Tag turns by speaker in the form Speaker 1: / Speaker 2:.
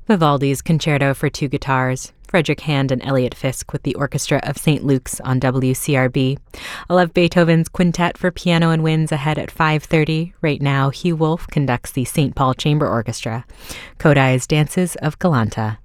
Speaker 1: Vivaldi's Concerto for Two Guitars, Frederick Hand and Elliot Fisk with the Orchestra of St. Luke's on WCRB. I'll have Beethoven's Quintet for Piano and Winds ahead at 5:30. Right now, Hugh Wolf conducts the St. Paul Chamber Orchestra. Kodai's Dances of Galanta.